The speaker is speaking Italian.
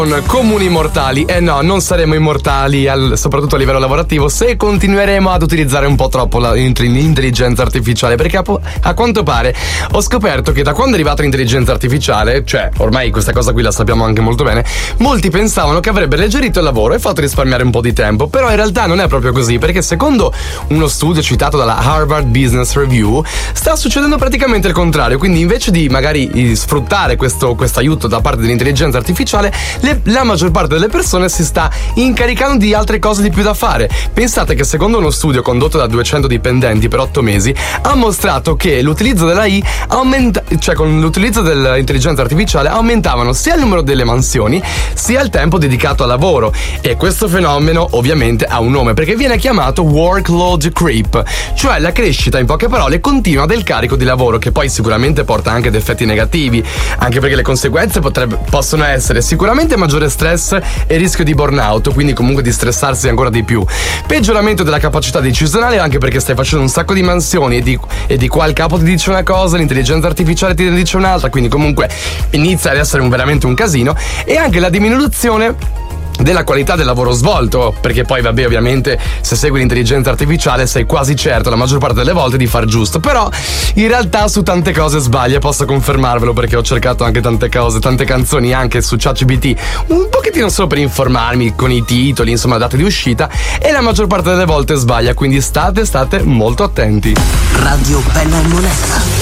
comuni mortali. No, non saremo immortali, soprattutto a livello lavorativo, se continueremo ad utilizzare un po' troppo l'intelligenza artificiale, perché a quanto pare ho scoperto che da quando è arrivata l'intelligenza artificiale, cioè ormai questa cosa qui la sappiamo anche molto bene, molti pensavano che avrebbe alleggerito il lavoro e fatto risparmiare un po' di tempo, però in realtà non è proprio così, perché secondo uno studio citato dalla Harvard Business Review sta succedendo praticamente il contrario. Quindi invece di magari sfruttare questo aiuto da parte dell'intelligenza artificiale, la maggior parte delle persone si sta incaricando di altre cose di più da fare. Pensate che secondo uno studio condotto da 200 dipendenti per 8 mesi ha mostrato che l'utilizzo dell'AI con l'utilizzo dell'intelligenza artificiale aumentavano sia il numero delle mansioni sia il tempo dedicato al lavoro. E questo fenomeno ovviamente ha un nome, perché viene chiamato workload creep, cioè la crescita, in poche parole, continua del carico di lavoro, che poi sicuramente porta anche ad effetti negativi, anche perché le conseguenze possono essere sicuramente maggiore stress e rischio di burnout, quindi comunque di stressarsi ancora di più, peggioramento della capacità decisionale, anche perché stai facendo un sacco di mansioni e di qua il capo ti dice una cosa, l'intelligenza artificiale ti dice un'altra, quindi comunque inizia ad essere veramente un casino, e anche la diminuzione della qualità del lavoro svolto, perché poi vabbè, ovviamente se segui l'intelligenza artificiale sei quasi certo la maggior parte delle volte di far giusto, però in realtà su tante cose sbaglia, posso confermarvelo, perché ho cercato anche tante cose, tante canzoni anche su ChatGPT, un pochettino solo per informarmi con i titoli, insomma, date di uscita, e la maggior parte delle volte sbaglia, quindi state molto attenti. Radio Bella e Monella.